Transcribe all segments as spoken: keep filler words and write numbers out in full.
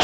Porto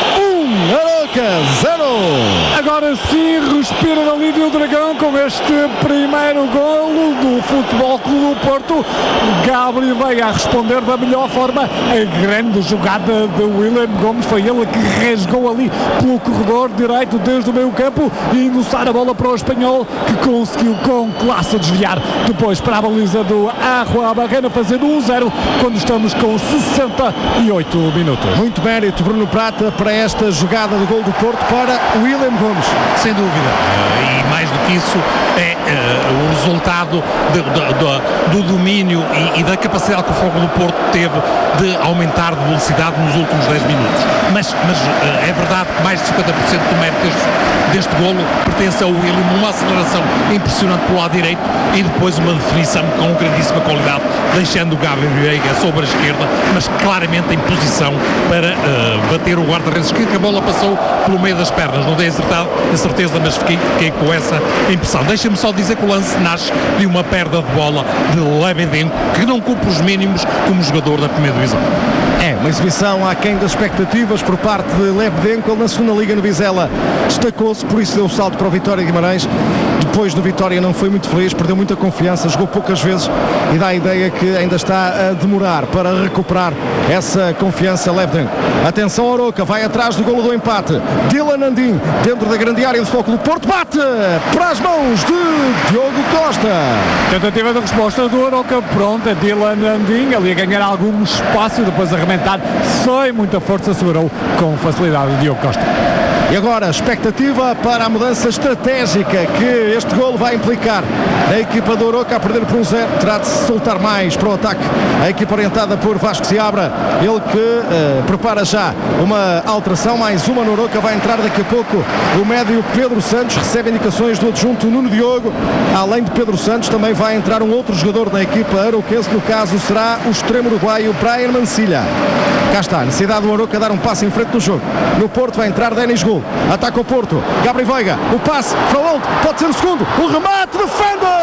um, Aroca zero. Agora sim, respira de alívio o Dragão com este primeiro golo do Futebol Clube do Porto. Gabriel Veiga a responder da melhor forma. A grande jogada de William Gomes, foi ele que rasgou ali pelo corredor direito desde o meio campo e endossar a bola para o espanhol, que conseguiu com classe desviar depois para a baliza do Arrua Barrena, fazendo um zero quando estamos com sessenta e oito minutos. Muito mérito, Bruno Prata, para esta jogada de gol do Porto para William Gomes. Sem dúvida, uh, e mais do que isso é uh, o resultado de, de, de, do domínio e, e da capacidade que o Fogo do Porto teve de aumentar de velocidade nos últimos dez minutos. Mas, mas uh, é verdade que mais de cinquenta por cento do mérito deste, deste golo pertence ao William, uma aceleração impressionante pelo lado direito e depois uma definição com grandíssima qualidade, deixando o Gabriel Veiga sobre a esquerda, mas claramente em posição para uh, bater o guarda-redes, que a bola passou pelo meio das pernas. Não dei a certeza, a certeza mas fiquei, fiquei com essa impressão. Deixa-me só dizer que o lance nasce de uma perda de bola de Lebedenko, que não cumpre os mínimos como jogador da primeira divisão. É, uma exibição aquém das expectativas por parte de Lebedenko. Na segunda liga no Vizela destacou-se, por isso deu o salto para o Vitória de Guimarães. Depois do Vitória não foi muito feliz, perdeu muita confiança, jogou poucas vezes e dá a ideia que ainda está a demorar para recuperar essa confiança. Lebedenko. Atenção, Aroca, vai atrás do golo do empate. Dylan Andim, dentro da grande área do Futebol Clube do Porto, bate para as mãos de Diogo Costa. Tentativa de resposta do Aroca, pronta, Dylan Andim, ali a ganhar algum espaço e depois arrebentar sem muita força, segurou com facilidade o Diogo Costa. E agora, expectativa para a mudança estratégica que este golo vai implicar. A equipa do Aroca a perder por um zero, terá de se soltar mais para o ataque. A equipa orientada por Vasco Seabra, ele que uh, prepara já uma alteração, mais uma no Aroca, vai entrar daqui a pouco o médio Pedro Santos, recebe indicações do adjunto Nuno Diogo. Além de Pedro Santos, também vai entrar um outro jogador da equipa aroquense, no caso será o extremo uruguaio Brian Mancilha. Cá está, a necessidade do Aroca dar um passo em frente no jogo. No Porto vai entrar Denis Gul. Ataca o Porto. Gabriel Veiga. O passe para o alto. Pode ser o segundo. O remate. Defende!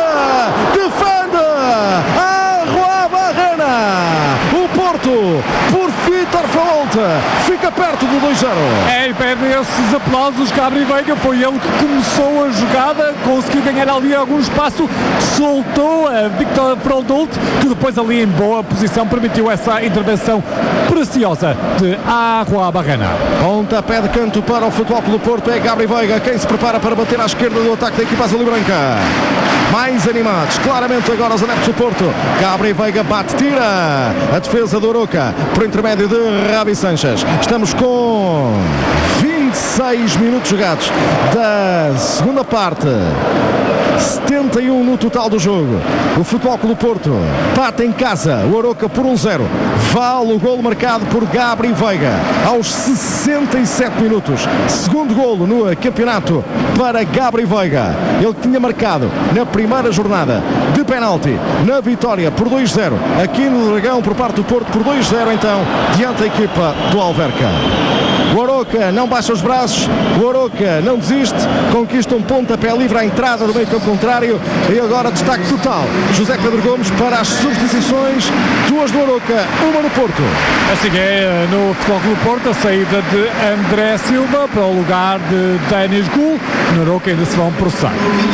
Defende! Arrua Barrena. O Porto, por Vítor Faolta, fica perto do dois zero. É, e pede esses aplausos. Gabriel Veiga, foi ele que começou a jogada, conseguiu ganhar ali algum espaço, soltou a Vítor Faolta, que depois ali em boa posição permitiu essa intervenção preciosa de Arrua Barrena. Pontapé de canto para o Futebol Clube do Porto, é Gabriel Veiga quem se prepara para bater à esquerda do ataque da equipa azul e branca. Mais animados, claramente agora os adeptos do Porto. Gabriel Veiga bate, tira a defesa do Aroca por intermédio de Rabi Sanches. Estamos com vinte e seis minutos jogados da segunda parte, setenta e um no total do jogo. O Futebol Clube do Porto bate em casa o Aroca por um zero. Vale o golo marcado por Gabriel Veiga aos sessenta e sete minutos. Segundo golo no campeonato para Gabriel Veiga. Ele tinha marcado na primeira jornada de penalti na vitória por dois zero aqui no Dragão por parte do Porto por dois zero, então diante da equipa do Alverca. O Aroca não baixa os braços, o Aroca não desiste, conquista um pontapé livre à entrada do meio campo contrário e agora destaque total José Pedro Gomes para as substituições, duas do Aroca, uma no Porto. Assim é no Futebol Clube do Porto, a saída de André Silva para o lugar de Denis Gul. No Aroca ainda se vão processar.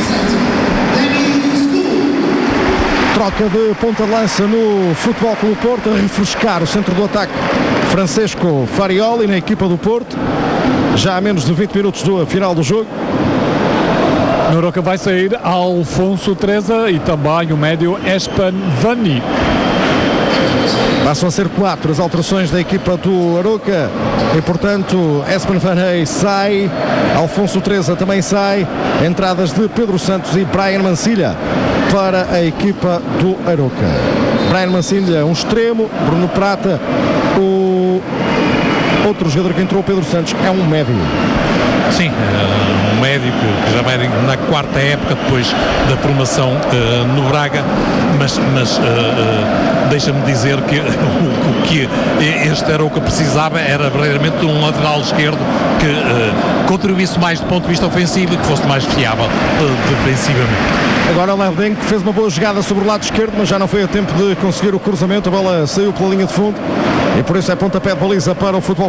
Troca de ponta de lança no Futebol Clube do Porto, a refrescar o centro do ataque Francesco Farioli na equipa do Porto, já a menos de vinte minutos do final do jogo. No Aroca vai sair Alfonso Treza e também o médio Espan Vani. Passam a ser quatro as alterações da equipa do Aroca e, portanto, Espan Vani sai, Alfonso Treza também sai, entradas de Pedro Santos e Brian Mancilha para a equipa do Aroca. Brian Mancilha, um extremo, Bruno Prata, o outro jogador que entrou, Pedro Santos, é um médio. Sim, uh, um médio que, que já vai na quarta época depois da formação uh, no Braga, mas, mas uh, uh, deixa-me dizer que o que este era o que precisava, era verdadeiramente um lateral esquerdo que uh, contribuísse mais do ponto de vista ofensivo e que fosse mais fiável uh, defensivamente. Agora o Lebedenko fez uma boa jogada sobre o lado esquerdo, mas já não foi a tempo de conseguir o cruzamento, a bola saiu pela linha de fundo e por isso é pontapé de baliza para o Futebol Clube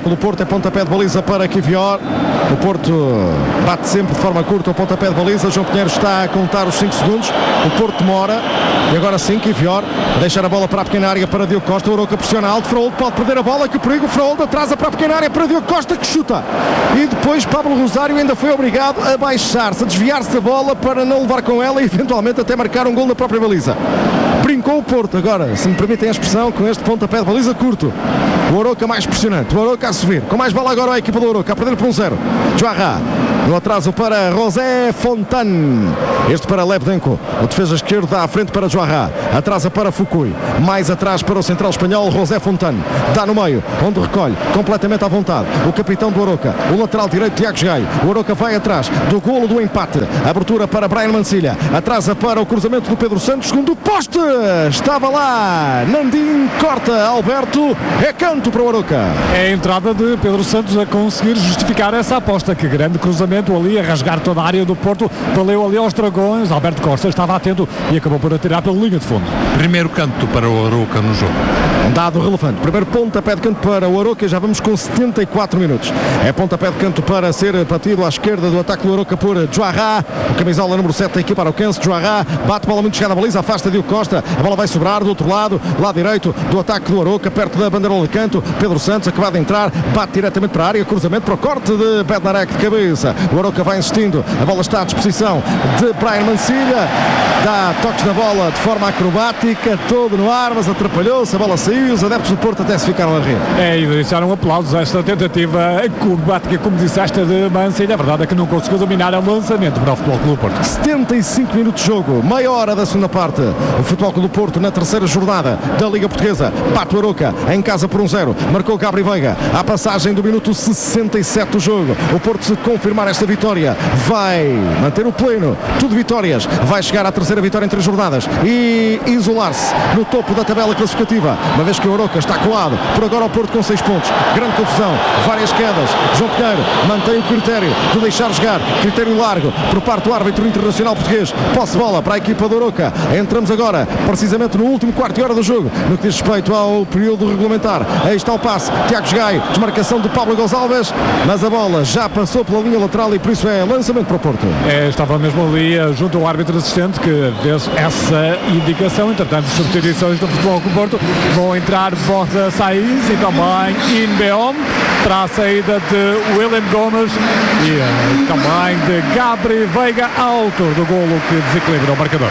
Futebol Clube do Porto. É pontapé de baliza para Kivior. O Porto bate sempre de forma curta o pontapé de baliza. João Pinheiro está a contar os cinco segundos. O Porto demora. E agora sim, Kivior a deixar a bola para a pequena área para Diogo Costa. O Arouca pressiona alto. Froldo pode perder a bola. Que perigo. Froldo atrasa para a pequena área para Diogo Costa, que chuta. E depois Pablo Rosário ainda foi obrigado a baixar-se, a desviar-se da bola para não levar com ela e eventualmente até marcar um gol na própria baliza. Brincou o Porto agora, se me permitem a expressão, com este pontapé de baliza curto. O Arouca mais pressionante, o Arouca a subir. Com mais bola agora a equipa do Arouca, a perder por um zero. Joarra, no atraso para José Fontan. Este para Lebdenko, o defesa esquerdo dá à frente para Joarra. Atrasa para Fukui, mais atrás para o central espanhol José Fontan. Dá no meio, onde recolhe, completamente à vontade. O capitão do Arouca, o lateral direito Tiago Gaio. O Arouca vai atrás do golo do empate. Abertura para Brian Mancilha. Atrasa para o cruzamento do Pedro Santos, segundo poste. Estava lá, Nandim corta, Alberto, é canto para o Arouca. É a entrada de Pedro Santos a conseguir justificar essa aposta. Que grande cruzamento ali, a rasgar toda a área do Porto. Valeu ali aos Dragões. Alberto Costa estava atento e acabou por atirar pela linha de fundo. Primeiro canto para o Arouca no jogo. Um dado relevante. Primeiro pontapé de canto para o Arouca. Já vamos com setenta e quatro minutos. É pontapé de canto para ser batido à esquerda do ataque do Arouca por Joarra. O camisola número sete da equipa arauquense. Joarra bate bola muito chegada à baliza, afasta Diogo Costa. A bola vai sobrar do outro lado, lado direito do ataque do Arouca, perto da bandeirola de canto. Pedro Santos acabado de entrar, bate diretamente para a área, cruzamento para o corte de Bednarek de cabeça. O Arouca vai insistindo, a bola está à disposição de Brian Mancilha, dá toques na bola de forma acrobática, todo no ar, mas atrapalhou-se, a bola saiu, os adeptos do Porto até se ficaram a rir. É, e deixaram aplausos a esta tentativa acrobática, como disseste, de Mancilha. A verdade é que não conseguiu dominar o lançamento para o Futebol Clube do Porto. setenta e cinco minutos de jogo, meia hora da segunda parte. O Futebol Clube do Porto na terceira jornada da Liga Portuguesa. Bate o Arouca em casa por um zero. Marcou Gabri Veiga. À passagem do minuto sessenta e sete do jogo. O Porto, se confirmar esta vitória, vai manter o pleno. Tudo vitórias. Vai chegar à terceira vitória em três jornadas e isolar-se no topo da tabela classificativa. Uma vez que o Arouca está colado por agora ao Porto com seis pontos. Grande confusão. Várias quedas. João Pinheiro mantém o critério de deixar jogar. Critério largo por parte do árbitro internacional português. Posse de bola para a equipa do Arouca. Entramos agora precisamente no último quarto de hora do jogo, no que diz respeito ao período regulamentar. Aí está o passe, Tiago Gaio, desmarcação de Pablo Gonçalves, mas a bola já passou pela linha lateral e por isso é lançamento para o Porto. É, estava mesmo ali junto ao árbitro assistente que fez essa indicação. Entretanto, substituições do Futebol Clube do Porto, vão entrar Borja Saiz e também Inbeom para a saída de William Gomes e uh, também de Gabri Veiga, autor do golo que desequilibra o marcador.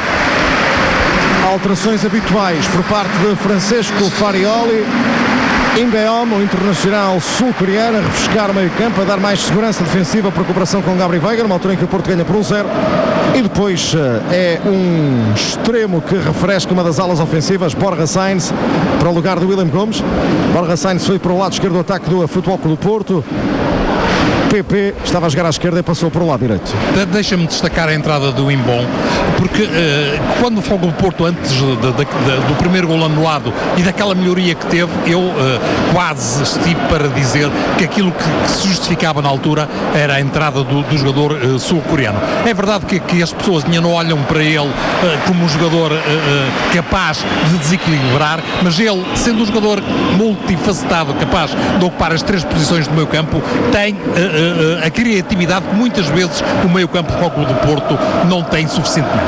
Alterações habituais por parte de Francesco Farioli. Inbeom, o internacional sul-coreano, a refrescar o meio campo, a dar mais segurança defensiva para a cooperação com Gabri Veiga, numa altura em que o Porto ganha por um zero. E depois é um extremo que refresca uma das alas ofensivas, Borja Sainz, para o lugar de William Gomes. Borja Sainz foi para o lado esquerdo do ataque do Futebol Clube do Porto. P P estava a jogar à esquerda e passou para o lado direito. Deixa-me destacar a entrada do Imbom, porque uh, quando o Futebol do Porto, antes de, de, de, do primeiro gol anulado e daquela melhoria que teve, eu uh, quase estive para dizer que aquilo que, que se justificava na altura era a entrada do, do jogador uh, sul-coreano. É verdade que, que as pessoas não olham para ele uh, como um jogador uh, uh, capaz de desequilibrar, mas ele, sendo um jogador multifacetado, capaz de ocupar as três posições do meio campo, tem uh, a criatividade que muitas vezes o meio-campo do Futebol Clube do Porto não tem suficientemente.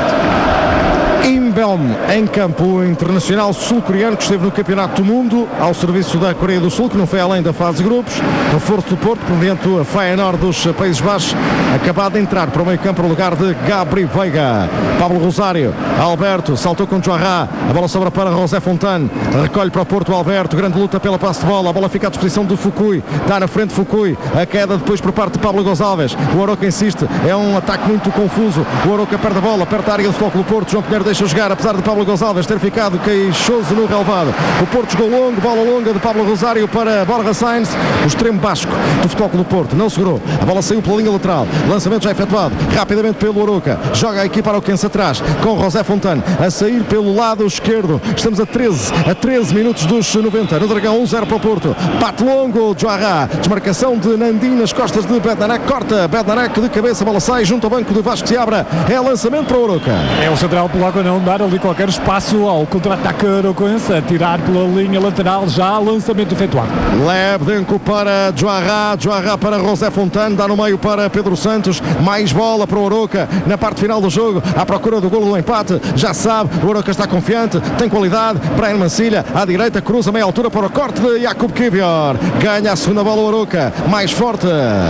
Inbeom em campo, o internacional sul-coreano que esteve no Campeonato do Mundo ao serviço da Coreia do Sul, que não foi além da fase de grupos. Reforço do Porto, proveniente do Feyenoord dos Países Baixos, acabado de entrar para o meio-campo no lugar de Gabri Veiga. Pablo Rosário, Alberto, saltou com Joarra, a bola sobra para José Fontan, recolhe para o Porto Alberto, grande luta pela passe de bola, a bola fica à disposição de Fukui, dá na frente Fukui, a queda depois por parte de Pablo Gonçalves. O Arouca insiste, é um ataque muito confuso, o Arouca perde a bola, perto da área do Futebol Clube do Porto. João Pinheiro deixa jogar, apesar de Pablo Gonçalves ter ficado queixoso no relvado. O Porto jogou longo, bola longa de Pablo Rosário para Borja Sainz, o extremo basco do Futebol Clube do Porto, não segurou, a bola saiu pela linha lateral, lançamento já efetuado rapidamente pelo Arouca, joga a equipa arauquense atrás, com José Fontan a sair pelo lado esquerdo. Estamos a treze, a treze minutos dos noventa, no Dragão, um zero para o Porto, bate longo Joarra, desmarcação de Nandim nas costas de Bednarek, corta Bednarek de cabeça, a bola sai junto ao banco de Vasco Seabra, é lançamento para o Arouca. É o central polaco, não dá dar ali qualquer espaço ao contra-ataque aroquense, a tirar pela linha lateral, já lançamento efetuado. Lebdenko para Joarra, Joarra para José Fontane, dá no meio para Pedro Santos, mais bola para o Arouca na parte final do jogo, à procura do golo do empate, já sabe, o Arouca está confiante, tem qualidade, Brian Mancilha à direita, cruza meia altura para o corte de Jakub Kivior, ganha a segunda bola o Arouca, mais forte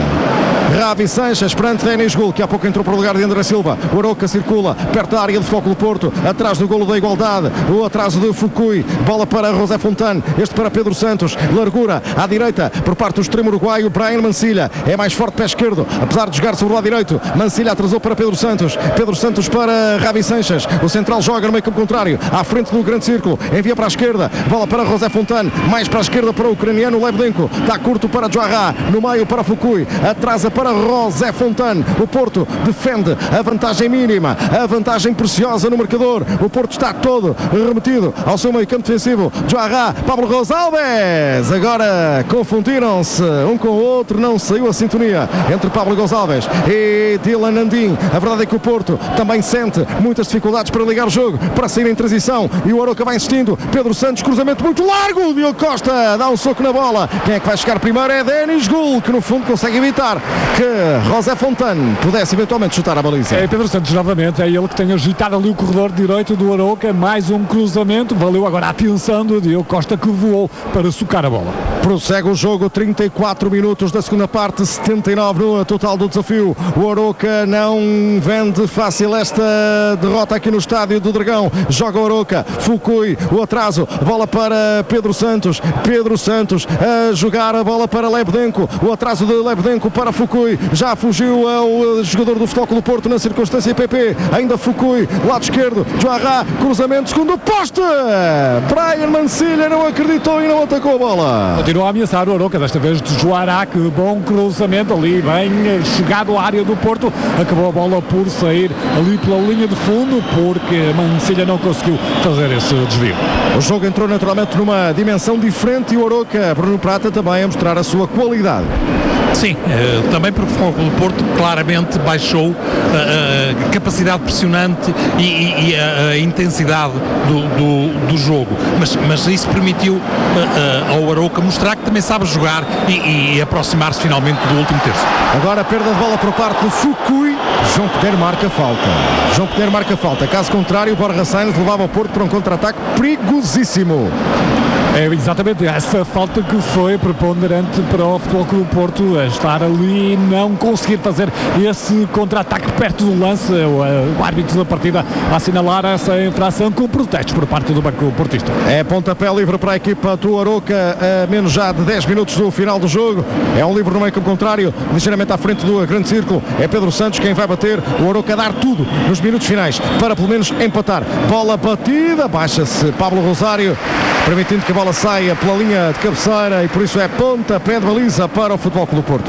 Ravi Sanches perante Denis Gul, que há pouco entrou para o lugar de André Silva. O Arouca circula perto da área do Futebol Clube do Porto, atrás do golo da igualdade, o atraso de Fukui, bola para José Fontane, este para Pedro Santos, largura à direita por parte do extremo uruguaio. Brian Mancilha é mais forte pé esquerdo, apesar de jogar sobre o lado direito. Mancilha atrasou para Pedro Santos, Pedro Santos para Ravi Sanches, o central joga no meio campo contrário, à frente do grande círculo, envia para a esquerda, bola para José Fontane, mais para a esquerda para o ucraniano Lebdenko, dá curto para Joarra, no meio para Fukui, atrasa para José Fontane. O Porto defende a vantagem mínima, a vantagem preciosa no marcador. O Porto está todo remetido ao seu meio campo defensivo. Joarra, Pablo Gonçalves, agora confundiram-se um com o outro, não saiu a sintonia entre Pablo Gonçalves e Dylan Nandim. A verdade é que o Porto também sente muitas dificuldades para ligar o jogo, para sair em transição, e o Arouca vai insistindo. Pedro Santos, cruzamento muito largo, Diogo Costa dá um soco na bola. Quem é que vai chegar primeiro? É Denis Gul, que no fundo consegue evitar que José Fontane pudesse eventualmente chutar a baliza. É Pedro Santos novamente, é ele que tem agitado ali o corredor direito do Arouca, mais um cruzamento, valeu agora a atenção do Diogo Costa, que voou para socar a bola. Prossegue o jogo, trinta e quatro minutos da segunda parte, setenta e nove no total do desafio. O Arouca não vende fácil esta derrota aqui no estádio do Dragão. Joga o Arouca, Fukui, o atraso, bola para Pedro Santos, Pedro Santos a jogar a bola para Lebdenko, o atraso de Lebdenko para Fukui, já fugiu ao jogador do Futebol Clube do Porto na circunstância P P, ainda Fukui, lado esquerdo, Joarra, cruzamento, segundo poste, Brian Mancilha não acreditou e não atacou a bola. Continua a ameaçar o Arouca, desta vez de Joarra, que bom cruzamento ali, bem chegado à área do Porto, acabou a bola por sair ali pela linha de fundo, porque Mancilha não conseguiu fazer esse desvio. O jogo entrou naturalmente numa dimensão diferente e o Arouca, Bruno Prata, também a mostrar a sua qualidade. Sim, uh, também porque o Futebol Clube do Porto claramente baixou a uh, uh, capacidade pressionante e, e, e a, a intensidade do, do, do jogo, mas, mas isso permitiu uh, uh, ao Arouca mostrar que também sabe jogar e, e aproximar-se finalmente do último terço. Agora a perda de bola por parte do Fukui, João Pedro marca falta. João Pedro marca falta, caso contrário o Borja Sainz levava o Porto para um contra-ataque perigosíssimo. É exatamente essa falta que foi preponderante para o Futebol Clube do Porto, a estar ali e não conseguir fazer esse contra-ataque perto do lance. O, o árbitro da partida a assinalar essa infração com protestos por parte do banco portista. É pontapé livre para a equipa do Arouca, a menos já de dez minutos do final do jogo. É um livre no meio campo contrário, ligeiramente à frente do grande círculo. É Pedro Santos quem vai bater, o Arouca a dar tudo nos minutos finais para pelo menos empatar. Bola batida, baixa-se Pablo Rosário, permitindo que a bola saia pela linha de cabeceira, e por isso é pontapé de baliza para o Futebol Clube do Porto.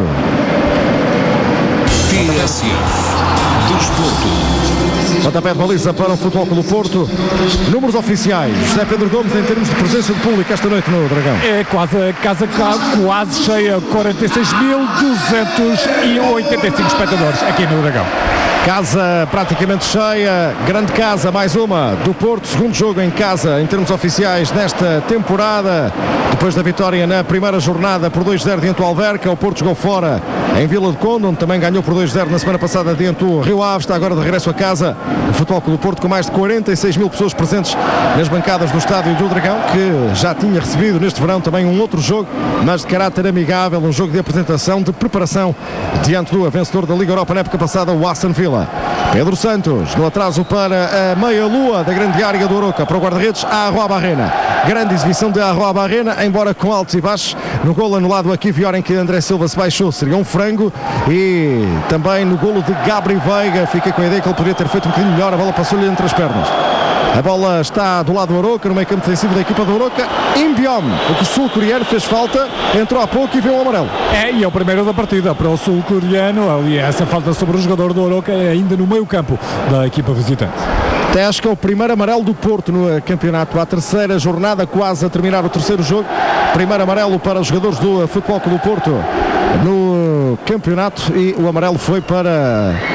T S F Desporto. Pontapé de baliza para o Futebol Clube do Porto. Números oficiais, José Pedro Gomes, em termos de presença de público esta noite no Dragão. É quase a casa quase cheia, quarenta e seis mil duzentos e oitenta e cinco espectadores aqui no Dragão. Casa praticamente cheia, grande casa, mais uma do Porto, segundo jogo em casa em termos oficiais nesta temporada, depois da vitória na primeira jornada por dois a zero diante do Alverca. O Porto jogou fora em Vila de Conde, onde também ganhou por dois a zero na semana passada diante do Rio Ave. Está agora de regresso a casa o Futebol Clube do Porto, com mais de quarenta e seis mil pessoas presentes nas bancadas do estádio do Dragão, que já tinha recebido neste verão também um outro jogo, mas de caráter amigável, um jogo de apresentação, de preparação diante do vencedor da Liga Europa na época passada, o Aston Villa. Pedro Santos, no atraso para a meia-lua da grande área do Arouca, para o guarda-redes Arroa Barrena. Grande exibição de Arroa Barrena, embora com altos e baixos. No golo anulado aqui, Vior, em que André Silva se baixou, seria um frango. E também no golo de Gabri Veiga, fiquei com a ideia que ele poderia ter feito um bocadinho melhor, a bola passou-lhe entre as pernas. A bola está do lado do Arouca, no meio campo defensivo da equipa do Arouca. Imbiom, o que o sul-coreano fez falta, entrou há pouco e viu o amarelo. É, e é o primeiro da partida para o sul-coreano. Ali essa falta sobre o jogador do Arouca, ainda no meio campo da equipa visitante. Até acho que é o primeiro amarelo do Porto no campeonato. A terceira jornada, quase a terminar o terceiro jogo. Primeiro amarelo para os jogadores do Futebol Clube do Porto no campeonato, e o amarelo foi para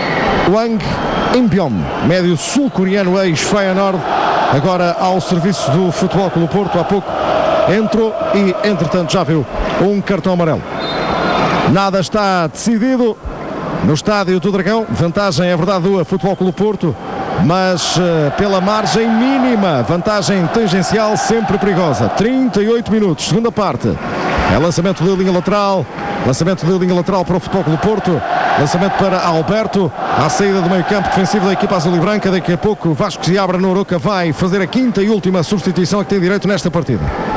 Wang In-beom, médio sul-coreano, ex-Feyenoord, agora ao serviço do Futebol Clube do Porto. Há pouco entrou e, entretanto, já viu um cartão amarelo. Nada está decidido no Estádio do Dragão. Vantagem, é verdade, do Futebol Clube do Porto, mas uh, pela margem mínima. Vantagem tangencial sempre perigosa. trinta e oito minutos, segunda parte. É lançamento de linha lateral. Lançamento de linha lateral para o Futebol Clube do Porto. Lançamento para Alberto. À saída do meio campo defensivo da equipa azul e branca. Daqui a pouco Vasco Seabra no Arouca vai fazer a quinta e última substituição a que tem direito nesta partida.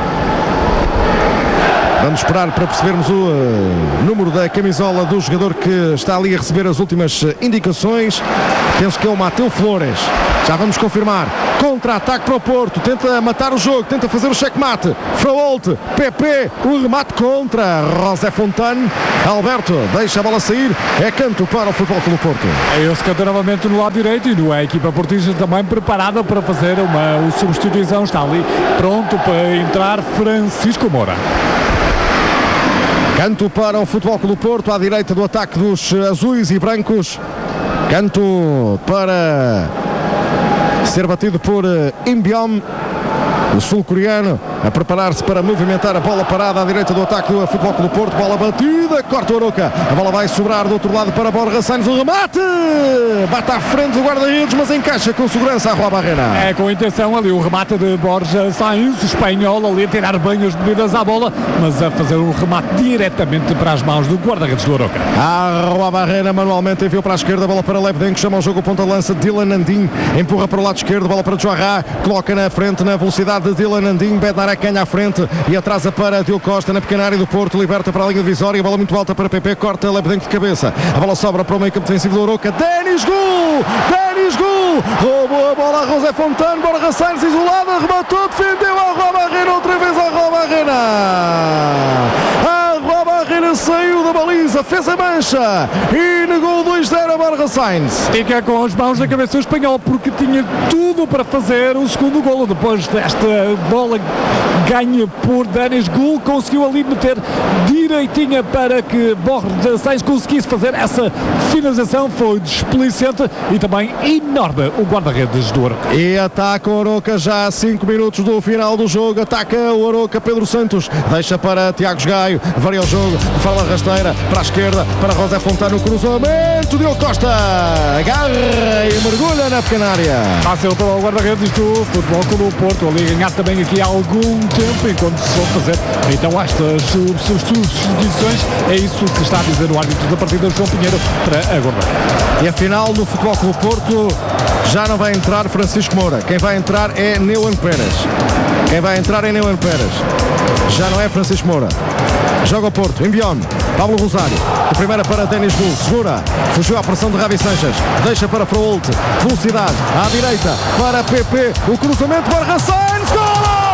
Vamos esperar para percebermos o uh, número da camisola do jogador que está ali a receber as últimas uh, indicações. Penso que é o Mateu Flores. Já vamos confirmar. Contra-ataque para o Porto. Tenta matar o jogo. Tenta fazer o checkmate. Fraolt. P P. O remate contra José Fontane. Alberto deixa a bola sair. É canto para o Futebol Clube do Porto. É esse canto novamente no lado direito e a equipa portista também preparada para fazer uma, uma substituição. Está ali pronto para entrar Francisco Moura. Canto para o Futebol Clube do Porto, à direita do ataque dos azuis e brancos. Canto para ser batido por In-beom, o sul-coreano, a preparar-se para movimentar a bola parada à direita do ataque do Futebol Clube do Porto. Bola batida, corta o Arouca. A bola vai sobrar do outro lado para Borja Sainz. O remate! Bate à frente do guarda-redes, mas encaixa com segurança a Rua Barrena. É com intenção ali o remate de Borja Sainz, o espanhol ali a tirar bem as medidas à bola, mas a fazer um remate diretamente para as mãos do guarda-redes do Arouca. A Rua Barrena manualmente enviou para a esquerda, a bola para Lebdenko, chama o jogo o ponta-lança. Dylan Nandim empurra para o lado esquerdo, bola para Joarra, coloca na frente na velocidade de Dylan Nandim. Bednarek ganha à frente e atrasa para Diogo Costa na pequena área do Porto, liberta para a linha divisória, bola muito alta para P P, corta Lebdenko de cabeça, a bola sobra para o meio campo defensivo do Arouca. Denis Gol! Denis Gol! Roubou a bola a José Fontane, Borja Sainz isolada, rematou, defendeu a Rua Barrena, outra vez a Rua Barrena. A Rua Barrena saiu da baliza, fez a mancha e negou dois zero a Borja Sainz. Fica com as mãos na cabeça o espanhol porque tinha tudo para fazer o segundo golo. Depois desta bola ganha por Denis Gol, conseguiu ali meter direitinha para que Borja Sainz conseguisse fazer essa finalização. Foi desplicente e também enorme o guarda-redes do Arouca. E ataca o Arouca já a cinco minutos do final do jogo. Ataca o Arouca, Pedro Santos deixa para Tiago Gaio, varia o jogo de forma rasteira para a esquerda, para José Fontane, o cruzamento, Diogo Costa agarra e mergulha na pequena área. Fácil para o guarda-redes do Futebol Clube do Porto, ali ganhar também aqui há algum tempo enquanto se vão fazer então estas substituições. É isso que está a dizer o árbitro da partida, João Pinheiro, para aguardar. E afinal no Futebol Clube do Porto já não vai entrar Francisco Moura. Quem vai entrar é Neuan Pérez. Quem vai entrar é Neuan Pérez. Já não é Francisco Moura. Joga o Porto, In-beom, Pablo Rosário, de primeira para Denis Gol, segura, fugiu à pressão de Ravi Sanches, deixa para Fraolt, velocidade, à direita, para P P, o cruzamento, Borja Sainz, gol!